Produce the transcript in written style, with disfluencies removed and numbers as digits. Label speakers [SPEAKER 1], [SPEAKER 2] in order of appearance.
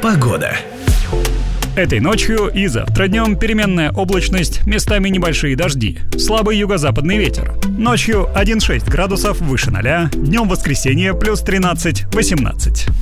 [SPEAKER 1] Погода.
[SPEAKER 2] Этой ночью и завтра днем переменная облачность, местами небольшие дожди, слабый юго-западный ветер. Ночью 1,6 градусов выше 0, днем воскресенье плюс 13-18.